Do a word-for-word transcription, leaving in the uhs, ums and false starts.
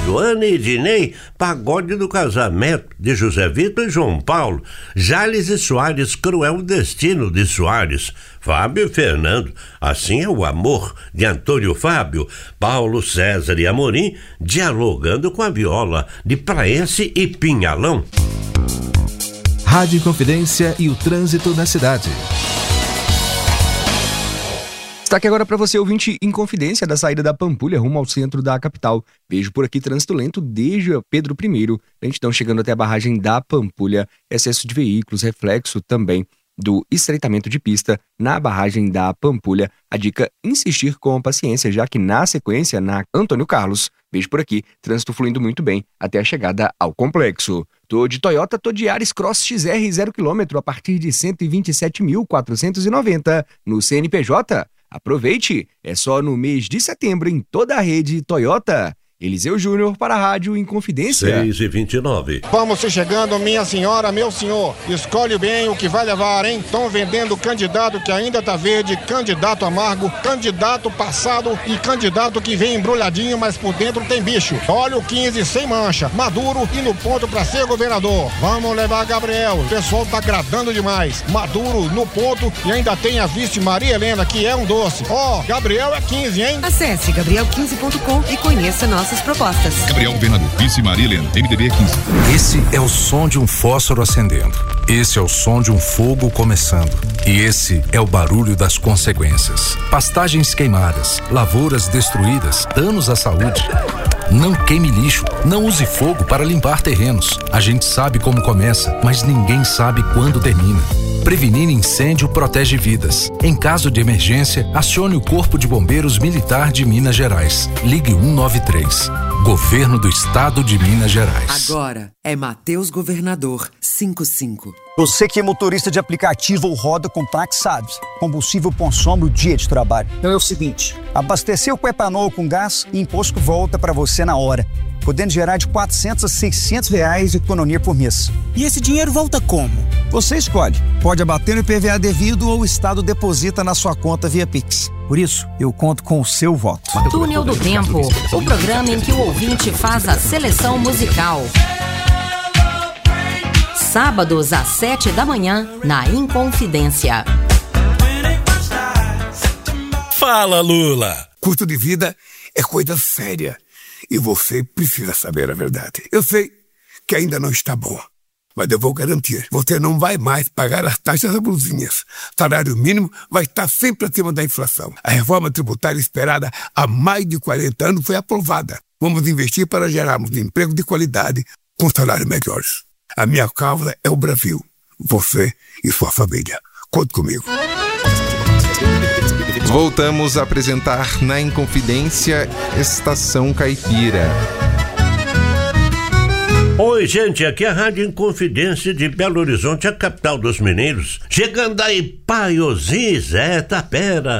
Joana e Ednei, pagode do casamento de José Vitor e João Paulo, Jales e Soares, Cruel Destino de Soares, Fábio e Fernando, Assim é o Amor, de Antônio Fábio, Paulo César e Amorim, Dialogando com a Viola, de Praense e Pinhalão. Rádio Inconfidência e o trânsito na cidade. Destaque agora para você, ouvinte, Inconfidência, da saída da Pampulha rumo ao centro da capital. Vejo por aqui trânsito lento desde Pedro I, lentidão chegando até a barragem da Pampulha, excesso de veículos, reflexo também do estreitamento de pista na barragem da Pampulha. A dica, insistir com paciência, já que na sequência, na Antônio Carlos, vejo por aqui, trânsito fluindo muito bem até a chegada ao complexo. Tô de Toyota, tô de Yaris Cross X R zero quilômetro a partir de cento e vinte e sete mil quatrocentos e noventa no C N P J. Aproveite, é só no mês de setembro em toda a rede Toyota. Eliseu Júnior para a Rádio Inconfidência. seis e vinte e nove. Vamos se chegando, minha senhora, meu senhor. Escolhe bem o que vai levar, hein? Estão vendendo candidato que ainda tá verde, candidato amargo, candidato passado e candidato que vem embrulhadinho, mas por dentro tem bicho. Olha o quinze sem mancha, maduro e no ponto pra ser governador. Vamos levar Gabriel, o pessoal tá agradando demais. Maduro no ponto e ainda tem a vice Maria Helena, que é um doce. Ó, oh, Gabriel é quinze, hein? Acesse gabriel quinze ponto com e conheça nossa propostas. Gabriel Governador, vice Maria Helena, M D B quinze. Esse é o som de um fósforo acendendo. Esse é o som de um fogo começando. E esse é o barulho das consequências. Pastagens queimadas, lavouras destruídas, danos à saúde. Não queime lixo, não use fogo para limpar terrenos. A gente sabe como começa, mas ninguém sabe quando termina. Prevenir incêndio protege vidas. Em caso de emergência, acione o Corpo de Bombeiros Militar de Minas Gerais. Ligue um nove três. Governo do Estado de Minas Gerais. Agora é Mateus Governador cinquenta e cinco. Você que é motorista de aplicativo ou roda com táxi sabe, combustível consome o dia de trabalho. Então é o seguinte, abasteceu com etanol com gás e imposto volta para você na hora, podendo gerar de quatrocentos a seiscentos reais de economia por mês. E esse dinheiro volta como? Você escolhe. Pode abater no I P V A devido ou o Estado deposita na sua conta via Pix. Por isso, eu conto com o seu voto. Túnel do Tempo, o programa em que o ouvinte faz a seleção musical. Sábados às sete da manhã, na Inconfidência. Fala, Lula! Custo de vida é coisa séria. E você precisa saber a verdade. Eu sei que ainda não está bom, mas eu vou garantir. Você não vai mais pagar as taxas abusivas. Salário mínimo vai estar sempre acima da inflação. A reforma tributária esperada há mais de quarenta anos foi aprovada. Vamos investir para gerarmos emprego de qualidade com salários melhores. A minha causa é o Brasil. Você e sua família. Conte comigo. Voltamos a apresentar na Inconfidência Estação Caipira. Oi, gente, aqui é a Rádio Inconfidência de Belo Horizonte, a capital dos mineiros. Chegando aí, Paiozis, é, Tapera.